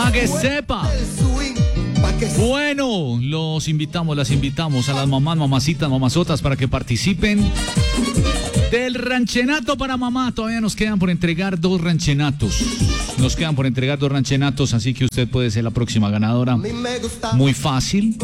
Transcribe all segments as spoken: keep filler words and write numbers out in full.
Pa' que sepa. Bueno, los invitamos, las invitamos a las mamás, mamacitas, mamazotas para que participen del ranchenato para mamá. Todavía nos quedan por entregar dos ranchenatos. Nos quedan por entregar dos ranchenatos, así que usted puede ser la próxima ganadora. Muy fácil.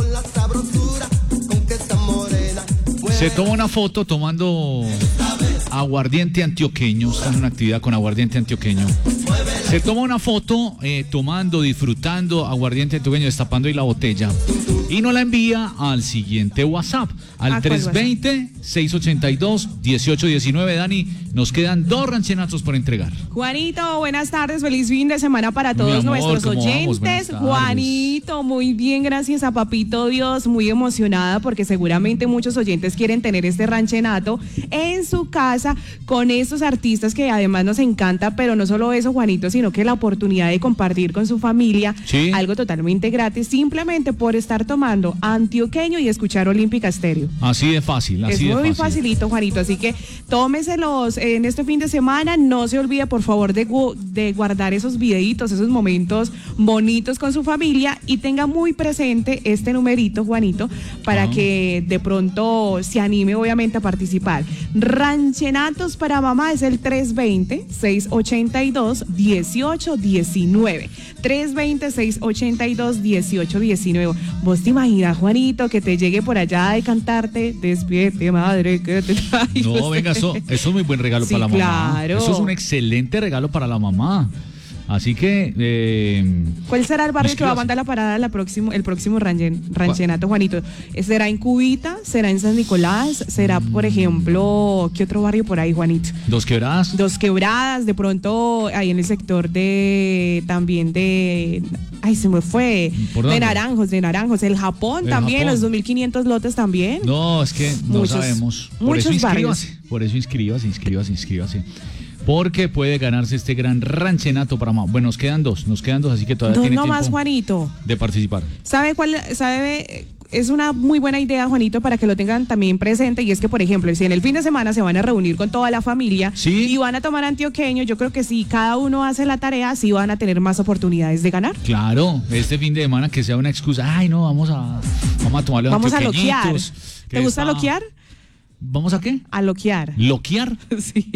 Se toma una foto tomando aguardiente antioqueño. Está en una actividad con aguardiente antioqueño. Se toma una foto eh, tomando, disfrutando aguardiente antioqueño, destapando ahí la botella. Y nos la envía al siguiente WhatsApp, al tres dos cero, seis ocho dos, uno ocho uno nueve. Dani, nos quedan dos ranchenatos por entregar. Juanito, buenas tardes, feliz fin de semana para todos amor, nuestros oyentes. Juanito, muy bien, gracias a Papito Dios, muy emocionada porque seguramente muchos oyentes quieren tener este ranchenato en su casa con estos artistas que además nos encanta, pero no solo eso, Juanito, sino que la oportunidad de compartir con su familia, ¿sí?, algo totalmente gratis, simplemente por estar tomando antioqueño y escuchar Olímpica Estéreo. Así de fácil, así es de fácil. Es muy facilito, Juanito, así que tómeselos en este fin de semana. No se olvide, por favor, de, gu- de guardar esos videitos, esos momentos bonitos con su familia y tenga muy presente este numerito, Juanito, para ah. que de pronto se anime, obviamente, a participar. Ranchenatos para mamá es el tres dos cero, seis ocho dos, uno ocho uno nueve. tres dos cero, seis ocho dos, uno ocho uno nueve. ¿Vos te imaginas, Juanito, que te llegue por allá de cantarte Despierte, madre, que te trae? No, venga, eso, eso es muy buen regalo sí, para la mamá. Claro. Eso es un excelente regalo para la mamá. Así que... Eh, ¿cuál será el barrio que va a mandar la parada la próximo, el próximo ranchen, ranchenato, Juanito? ¿Será en Cubita? ¿Será en San Nicolás? ¿Será, por ejemplo, qué otro barrio por ahí, Juanito? Dos Quebradas. Dos Quebradas, de pronto ahí en el sector de... también de... ay, se me fue. De Naranjos, de Naranjos. El Japón el también, Japón. Los dos mil quinientos lotes también. No, es que no muchos, sabemos. Por muchos eso inscríbase. barrios. Por eso inscríbase, inscríbase, inscríbase. Porque puede ganarse este gran ranchenato para mamá. Bueno, nos quedan dos, nos quedan dos, así que todavía dos tiene no tiempo más, Juanito, de participar. ¿Sabe cuál? ¿Sabe? Es una muy buena idea, Juanito, para que lo tengan también presente, y es que, por ejemplo, si en el fin de semana se van a reunir con toda la familia, ¿sí?, y van a tomar antioqueño, yo creo que si cada uno hace la tarea, sí van a tener más oportunidades de ganar. Claro, este fin de semana que sea una excusa, ay no, vamos a, vamos a tomar los vamos a loquear. ¿Te gusta está... loquear? ¿Vamos a qué? A loquear. ¿Loquear? Sí.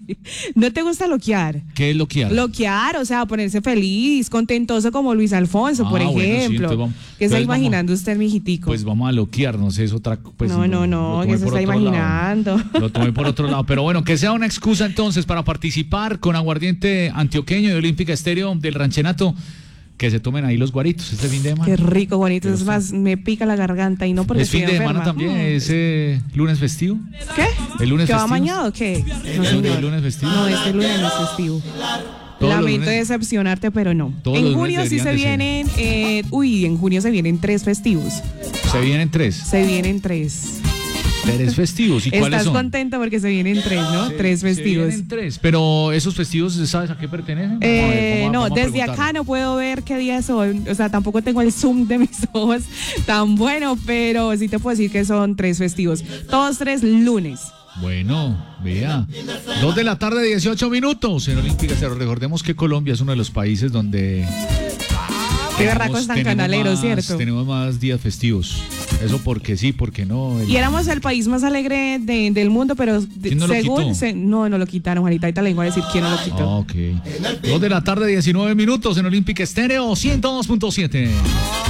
¿No te gusta loquear? ¿Qué es loquear? Loquear, o sea, ponerse feliz, contentoso como Luis Alfonso, ah, por ejemplo. Bueno, sí, entonces vamos, ¿qué está imaginando vamos, usted, mijitico? Pues vamos a loquear, no sé, es otra... Pues, no, no, no, ¿qué se está imaginando? Lado. Lo tomé por otro lado. Pero bueno, que sea una excusa entonces para participar con aguardiente antioqueño de Olímpica Estéreo del ranchenato. Que se tomen ahí los guaritos este fin de semana. Qué rico, Juanito. Es más, me pica la garganta y no porque es fin de semana también, mm. es eh, lunes festivo. ¿Qué? ¿El lunes ¿Que festivo? va mañado o qué? No, ¿El, el lunes festivo? No, este lunes no es festivo. Lamento decepcionarte, pero no. Todos en junio sí se vienen, eh, uy, en junio se vienen tres festivos. ¿Se vienen tres? Se vienen tres. Tres festivos, ¿y cuáles Estás son? contento porque se vienen tres, ¿no? Se, tres festivos. Se vienen tres, pero esos festivos, ¿sabes a qué pertenecen? Eh, vamos a ver, vamos, no, vamos desde acá no puedo ver qué día son, o sea, tampoco tengo el zoom de mis ojos tan bueno, pero sí te puedo decir que son tres festivos, todos tres lunes. Bueno, vea, dos de la tarde, dieciocho minutos en Olímpica Cero. Recordemos que Colombia es uno de los países donde... Qué berracos tan canaleros, más, ¿cierto? Tenemos más días festivos. Eso porque sí, porque no. El... Y éramos el país más alegre de, del mundo, pero de, no según... Se, no, no lo quitaron, Juanita. Ahorita le vengo a decir quién no lo quitó. Ah, ok. Dos de la tarde, diecinueve minutos en Olímpica Estéreo ciento dos punto siete.